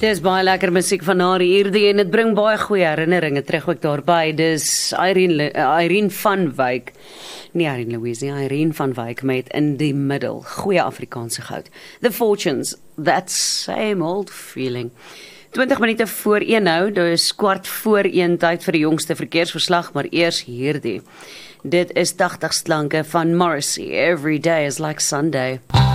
Dis baie lekker musiek van haar hierdie en dit bring baie goeie herinneringe terug ook daarby. Dis Irene van Wyk. Nie Irene Louise nie, Irene van Wyk met In die Middel. Goeie Afrikaanse goud. The Fortunes, that same old feeling. 20 minute voor 1 nou, dis 1:15 tyd vir die jongste verkeersverslag, maar eers hierdie. Dit is 80 klanke van Morrissey, Every Day is Like Sunday.